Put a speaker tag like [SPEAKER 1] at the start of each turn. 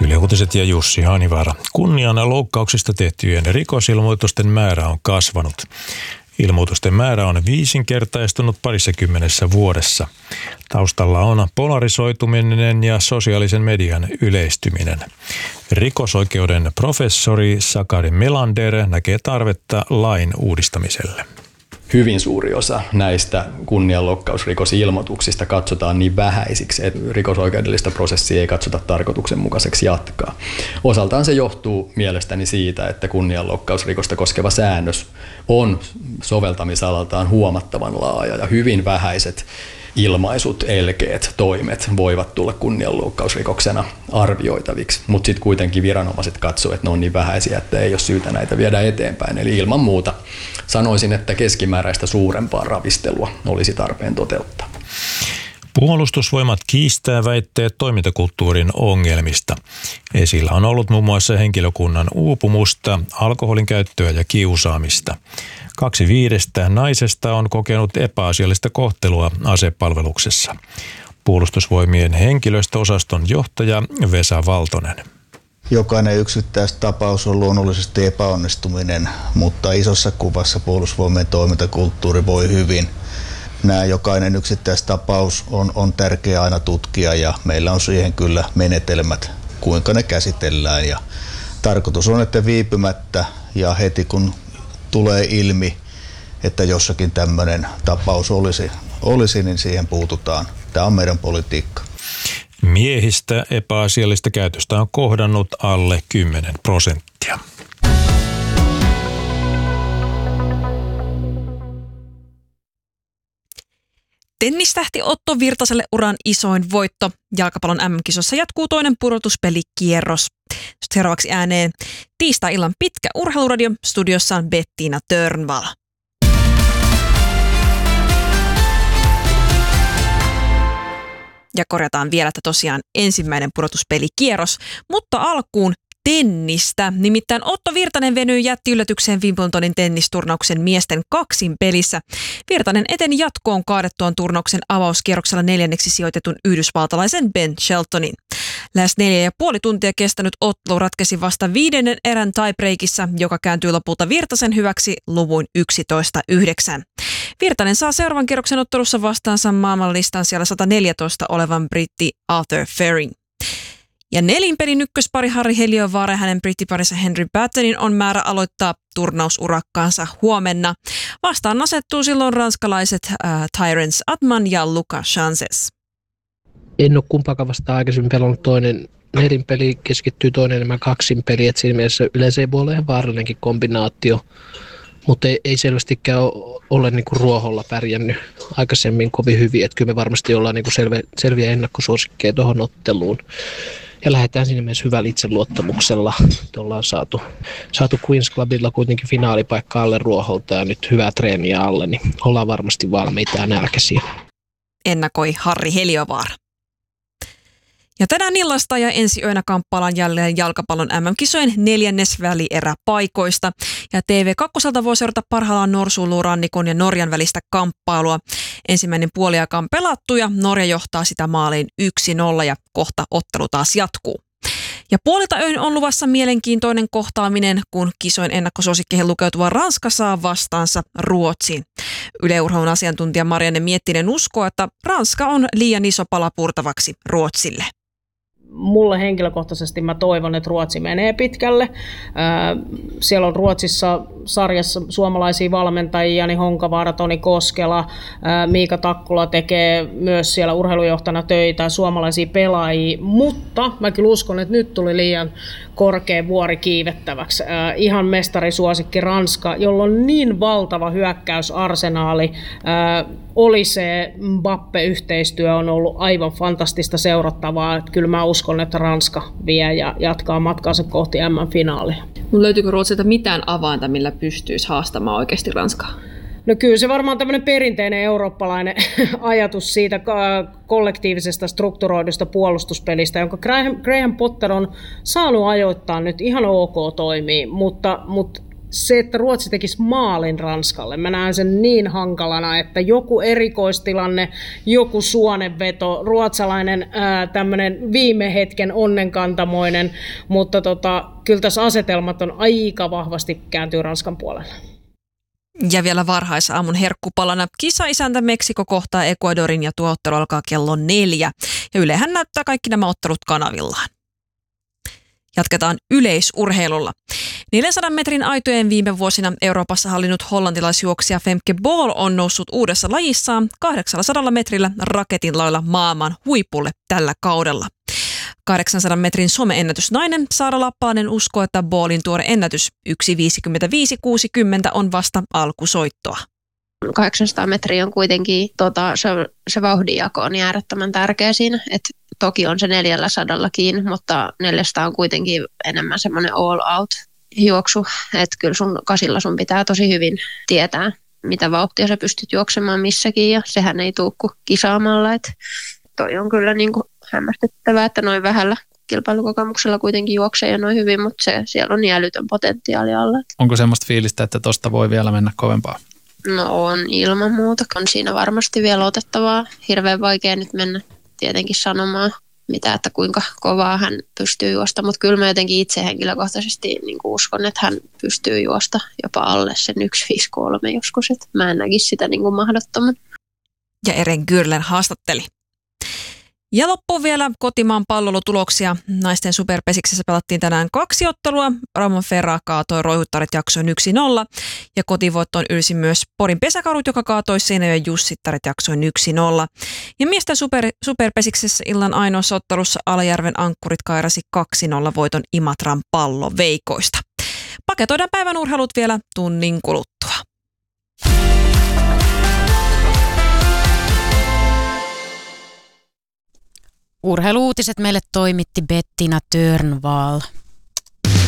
[SPEAKER 1] Yle Uutiset ja Jussi Haanivaara. Kunnian loukkauksista tehtyjen rikosilmoitusten määrä on kasvanut. Ilmoitusten määrä on viisinkertaistunut 20 vuodessa. Taustalla on polarisoituminen ja sosiaalisen median yleistyminen. Rikosoikeuden professori Sakari Melander näkee tarvetta lain uudistamiselle.
[SPEAKER 2] Hyvin suuri osa näistä kunnianloukkausrikosilmoituksista katsotaan niin vähäisiksi, että rikosoikeudellista prosessia ei katsota tarkoituksenmukaiseksi jatkaa. Osaltaan se johtuu mielestäni siitä, että kunnianloukkausrikosta koskeva säännös on soveltamisalaltaan huomattavan laaja ja hyvin vähäiset ilmaisut, elkeet, toimet voivat tulla kunnianloukkausrikoksena arvioitaviksi, mutta sitten kuitenkin viranomaiset katsoo, että ne on niin vähäisiä, että ei ole syytä näitä viedä eteenpäin. Eli ilman muuta sanoisin, että keskimääräistä suurempaa ravistelua olisi tarpeen toteuttaa.
[SPEAKER 1] Puolustusvoimat kiistää väitteet toimintakulttuurin ongelmista. Esillä on ollut muun muassa henkilökunnan uupumusta, alkoholin käyttöä ja kiusaamista. 2/5 naisesta on kokenut epäasiallista kohtelua asepalveluksessa. Puolustusvoimien henkilöstöosaston johtaja Vesa Valtonen.
[SPEAKER 3] Jokainen yksittäistapaus on luonnollisesti epäonnistuminen, mutta isossa kuvassa Puolustusvoimien toimintakulttuuri voi hyvin. Jokainen yksittäistapaus on tärkeää aina tutkia ja meillä on siihen kyllä menetelmät, kuinka ne käsitellään. Ja tarkoitus on, että viipymättä ja heti kun tulee ilmi, että jossakin tämmöinen tapaus olisi, niin siihen puututaan. Tämä on meidän politiikka.
[SPEAKER 1] Miehistä epäasiallista käytöstä on kohdannut alle 10%.
[SPEAKER 4] Tennistähti Otto Virtaselle uran isoin voitto. Jalkapallon MM-kisossa jatkuu toinen pudotuspelikierros. Seuraavaksi ääneen tiistai-illan pitkä urheiluradio. Studiossa on Bettina Törnvall. Ja korjataan vielä, että tosiaan ensimmäinen pudotuspelikierros, mutta alkuun tennistä. Nimittäin Otto Virtanen venyi jättiyllätykseen Wimbledonin tennisturnauksen miesten kaksinpelissä. Virtanen eteni jatkoon kaadettuaan turnauksen avauskierroksella 4. sijoitetun yhdysvaltalaisen Ben Sheltonin. Lähes 4,5 tuntia kestänyt ottelu ratkesi vasta 5. erän tiebreakissa, joka kääntyi lopulta Virtasen hyväksi luvuin 11-9. Virtanen saa seuraavan kierroksen ottelussa vastaansa maailmanlistan siellä 114 olevan britti Arthur Fairing. Ja nelinpelin ykköspari Harri Heliövaara ja hänen brittiparinsa Henry Battenin on määrä aloittaa turnausurakkaansa huomenna. Vastaan asettuu silloin ranskalaiset Tyrens Atman ja Luca Chances.
[SPEAKER 5] En ole kumpaakaan vastaan aikaisemmin pelannut toinen nelinpeli, keskittyy toinen enemmän kaksinpeli, että siinä mielessä yleensä ei voi olla ihan vaarallinenkin kombinaatio. Mutta ei selvästikään ole niinku ruoholla pärjännyt aikaisemmin kovin hyvin, että kyllä me varmasti ollaan niinku selviä ennakkosuosikkeja tuohon otteluun. Ja lähdetään siinä mielessä hyvällä itseluottamuksella. Ollaan saatu Queen's Clubilla kuitenkin finaalipaikka alle ruoholta ja nyt hyvää treeniä alle, niin ollaan varmasti valmiita ja nälkäisiä.
[SPEAKER 4] Ennakoi Harri Heliövaara. Ja tänään illasta ja ensi yönä kamppaillaan jälleen jalkapallon MM-kisojen 4. välieräpaikoista. Ja TV2 voi seurata parhaillaan Norsunluurannikon ja Norjan välistä kamppailua. Ensimmäinen puoliaika on pelattu ja Norja johtaa sitä maaliin 1-0 ja kohta ottelu taas jatkuu. Ja puolilta öin on luvassa mielenkiintoinen kohtaaminen, kun kisojen ennakkosuosikkeihin lukeutuva Ranska saa vastaansa Ruotsiin. Yle Urheilun asiantuntija Marianne Miettinen uskoo, että Ranska on liian iso pala purtavaksi Ruotsille.
[SPEAKER 6] Mulle henkilökohtaisesti mä toivon, että Ruotsi menee pitkälle. Siellä on Ruotsissa sarjassa suomalaisia valmentajia, Jani Honkavaara, Toni Koskela, Miika Takkula tekee myös siellä urheilujohtana töitä, suomalaisia pelaajia, mutta mä kyllä uskon, että nyt tuli liian korkea vuori kiivettäväksi. Ihan mestarisuosikki Ranska, jolla on niin valtava hyökkäysarsenaali, oli se Mbappe-yhteistyö on ollut aivan fantastista seurattavaa. Että kyllä mä uskon, että Ranska vie ja jatkaa matkaansa kohti M-finaalia.
[SPEAKER 7] Löytyykö Ruotsilta mitään avainta, millä pystyisi haastamaan oikeasti Ranskaa?
[SPEAKER 6] No kyllä se varmaan tämmöinen perinteinen eurooppalainen ajatus siitä kollektiivisesta strukturoidusta puolustuspelistä, jonka Graham Potter on saanut ajoittaa nyt ihan ok toimii, mutta se, että Ruotsi tekisi maalin Ranskalle, mä näen sen niin hankalana, että joku erikoistilanne, joku suonenveto, ruotsalainen tämmöinen viime hetken onnenkantamoinen, mutta kyllä tässä asetelmat on aika vahvasti kääntyy Ranskan puolelle.
[SPEAKER 4] Ja vielä varhaisaamun herkkupalana kisaisäntä Meksiko kohtaa Ecuadorin ja tuo ottelu alkaa kello 4. Ja Ylehän näyttää kaikki nämä ottelut kanavillaan. Jatketaan yleisurheilulla. 400 metrin aitojen viime vuosina Euroopassa hallinnut hollantilaisjuoksija Femke Bol on noussut uudessa lajissaan 800 metrillä raketinlailla maailman huipulle tällä kaudella. 800 metrin some-ennätysnainen Saara Lappalainen uskoo, että Bolin tuore ennätys 1.55.60 on vasta alkusoittoa.
[SPEAKER 8] 800 metriä on kuitenkin, se vauhdinjako on äärettömän tärkeä siinä, että toki on se 400-kin, mutta 400 on kuitenkin enemmän semmoinen all out juoksu, että kyllä sun kasilla sun pitää tosi hyvin tietää, mitä vauhtia sä pystyt juoksemaan missäkin, ja sehän ei tule kuin kisaamalla, että toi on kyllä niin kuin hämmästyttävää, että noin vähällä kilpailukokemuksella kuitenkin juoksee ja noin hyvin, mutta siellä on niin älytön potentiaali alla.
[SPEAKER 9] Onko semmoista fiilistä, että tosta voi vielä mennä kovempaa?
[SPEAKER 8] No on ilman muuta. On siinä varmasti vielä otettavaa. Hirveän vaikea nyt mennä tietenkin sanomaan mitä, että kuinka kovaa hän pystyy juosta, mutta kyllä mä jotenkin itse henkilökohtaisesti niin kuin uskon, että hän pystyy juosta jopa alle sen 1.53 joskus, että mä en näkisi sitä niin kuin mahdottoman.
[SPEAKER 4] Ja Eren Gürlen haastatteli. Ja loppuun vielä kotimaan pallolutuloksia. Naisten superpesiksessä pelattiin tänään 2 ottelua. Ramon Ferra kaatoi Roihuttaret jaksoin 1-0. Ja kotivoittoon ylsi myös Porin pesäkarut, joka kaatoi Seinäjoen Jussittaret jaksoin 1-0. Ja miesten superpesiksessä illan ainoassa ottelussa Alajärven ankkurit kairasi 2-0 voiton Imatran Palloveikoista. Paketoidaan päivän urheilut vielä tunnin kuluttua.
[SPEAKER 10] Urheiluutiset meille toimitti Bettina Törnvall.